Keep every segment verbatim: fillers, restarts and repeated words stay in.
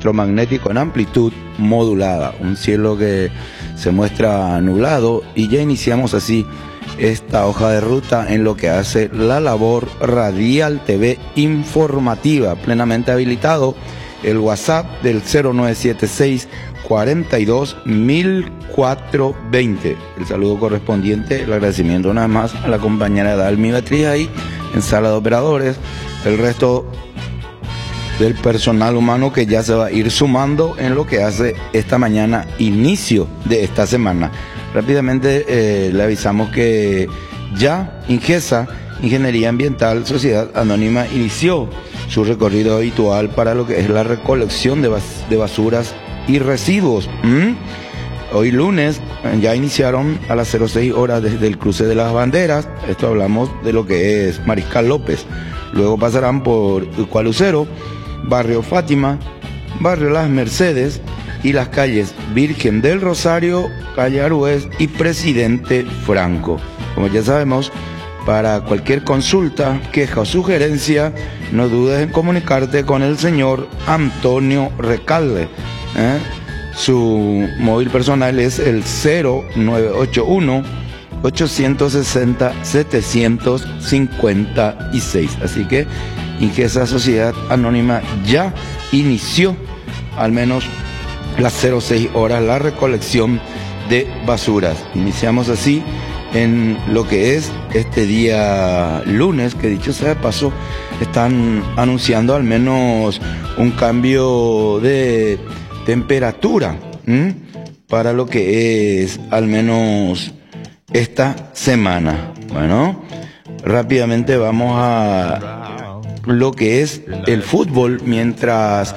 electromagnético en amplitud modulada. Un cielo que se muestra nublado y ya iniciamos así esta hoja de ruta en lo que hace la labor Radial T V informativa, plenamente habilitado el WhatsApp del cero nueve siete seis, cuarenta y dos, mil cuatrocientos veinte. El saludo correspondiente, el agradecimiento una vez más a la compañera Dalmi Beatriz ahí en sala de operadores, el resto del personal humano que ya se va a ir sumando en lo que hace esta mañana, inicio de esta semana. Rápidamente eh, le avisamos que ya Ingesa, Ingeniería Ambiental, Sociedad Anónima, inició su recorrido habitual para lo que es la recolección de, bas de basuras y residuos. ¿Mm? Hoy lunes ya iniciaron a las cero seis horas desde el cruce de las banderas. Esto hablamos de lo que es Mariscal López. Luego pasarán por Cualucero, Barrio Fátima, Barrio Las Mercedes y las calles Virgen del Rosario, Calle Arués y Presidente Franco. Como ya sabemos, para cualquier consulta, queja o sugerencia, no dudes en comunicarte con el señor Antonio Recalde. ¿eh? Su móvil personal es el cero nueve ocho uno, ochocientos sesenta, setecientos cincuenta y seis. Así que Ingesa Sociedad Anónima ya inició al menos las cero seis horas la recolección de basuras. Iniciamos así en lo que es este día lunes, que dicho sea de paso, están anunciando al menos un cambio de temperatura ¿m? para lo que es al menos esta semana. Bueno, rápidamente vamos a lo que es el fútbol mientras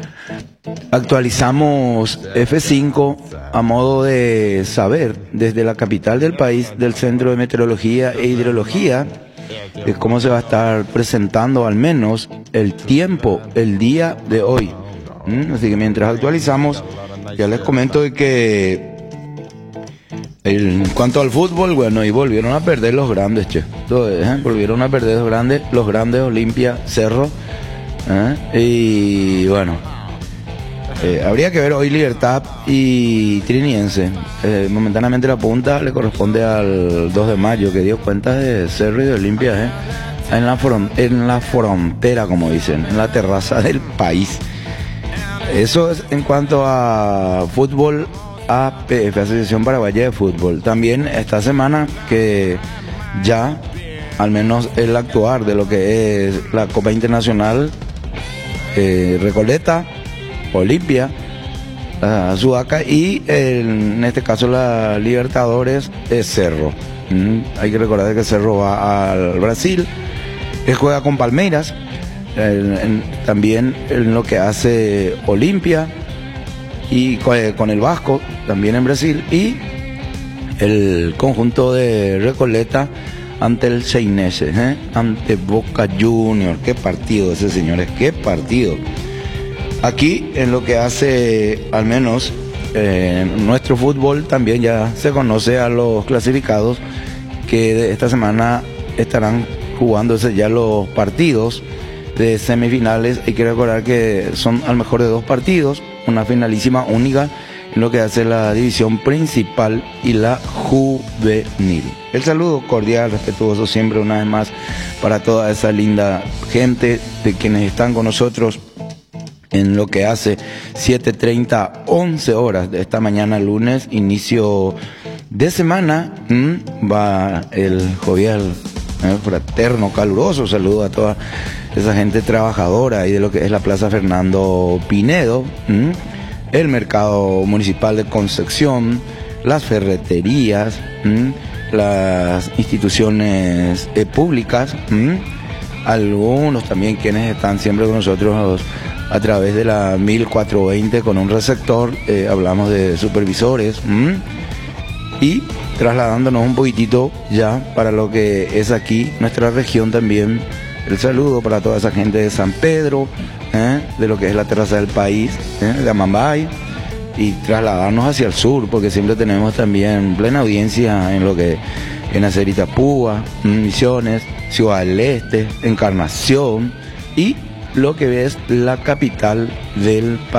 actualizamos F cinco a modo de saber desde la capital del país, del Centro de Meteorología e Hidrología, de cómo se va a estar presentando al menos el tiempo el día de hoy. ¿Mm? Así que mientras actualizamos, ya les comento de que en cuanto al fútbol, bueno, y volvieron a perder los grandes, che. Entonces, ¿eh? Volvieron a perder los grandes, los grandes Olimpia, Cerro, ¿eh? Y bueno, Eh, habría que ver hoy Libertad y Triniense. Eh, momentáneamente la punta le corresponde al dos de mayo, que dio cuenta de Cerro y de Olimpia, eh, en, la en la frontera, como dicen, en la terraza del país. Eso es en cuanto a fútbol. A P F, Asociación Paraguaya de Fútbol. También esta semana que ya, al menos el actuar de lo que es la Copa Internacional, eh, Recoleta, Olimpia, uh, Sudaca y el, en este caso la Libertadores es Cerro. Mm, hay que recordar que Cerro va al Brasil, él juega con Palmeiras, el, en, también en lo que hace Olimpia y con, con el Vasco, también en Brasil, y el conjunto de Recoleta ante el Seinese, ¿eh? ante Boca Juniors. Qué partido ese, señores, qué partido. Aquí en lo que hace al menos eh, nuestro fútbol también ya se conoce a los clasificados que de esta semana estarán jugándose ya los partidos de semifinales. Hay que recordar que son al mejor de dos partidos, una finalísima única en lo que hace la división principal y la juvenil. El saludo cordial, respetuoso siempre una vez más para toda esa linda gente de quienes están con nosotros en lo que hace siete treinta, once horas de esta mañana lunes, inicio de semana. ¿Mm? Va el jovial, eh, fraterno, caluroso saludo a toda esa gente trabajadora y de lo que es la Plaza Fernando Pinedo, ¿Mm? el mercado municipal de Concepción, las ferreterías, ¿Mm? las instituciones eh, públicas, ¿Mm? algunos también quienes están siempre con nosotros a través de la mil cuatrocientos veinte con un receptor, eh, hablamos de supervisores, ¿m? y trasladándonos un poquitito ya para lo que es aquí nuestra región también, el saludo para toda esa gente de San Pedro, ¿eh? de lo que es la terraza del país, ¿eh? de Amambay, y trasladarnos hacia el sur, porque siempre tenemos también plena audiencia en lo que en hacer Itapúa, Misiones, Ciudad del Este, Encarnación y lo que es la capital del país.